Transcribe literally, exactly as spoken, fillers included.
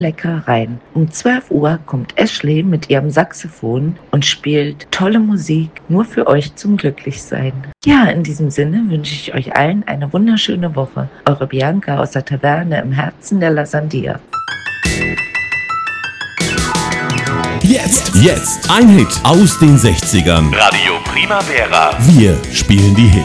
lecker rein. Um zwölf Uhr kommt Ashley mit ihrem Saxophon und spielt tolle Musik nur für euch zum Glücklichsein. Ja, in diesem Sinne wünsche ich euch allen eine wunderschöne Woche. Eure Bianca aus der Taverne im Herzen der La Sandia. Jetzt, jetzt ein Hit aus den sechzigern. Radio Primavera. Wir spielen die Hits.